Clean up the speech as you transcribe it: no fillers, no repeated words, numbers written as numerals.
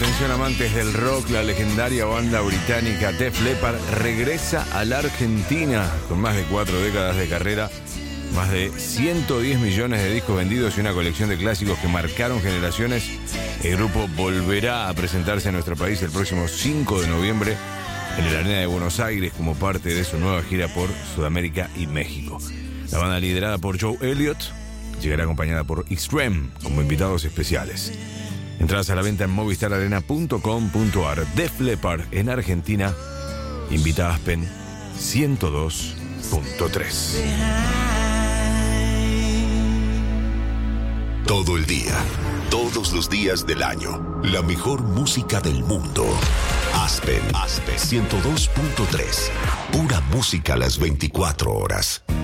Atención amantes del rock, la legendaria banda británica Def Leppard regresa a la Argentina con más de 4 décadas de carrera, más de 110 millones de discos vendidos y una colección de clásicos que marcaron generaciones. El grupo volverá a presentarse en nuestro país el próximo 5 de noviembre en la Arena de Buenos Aires como parte de su nueva gira por Sudamérica y México. La banda, liderada por Joe Elliott, llegará acompañada por Extreme como invitados especiales. Entradas a la venta en movistararena.com.ar. Def Leppard en Argentina. Invita a Aspen 102.3. Todo el día, todos los días del año, la mejor música del mundo. Aspen 102.3. Pura música a las 24 horas.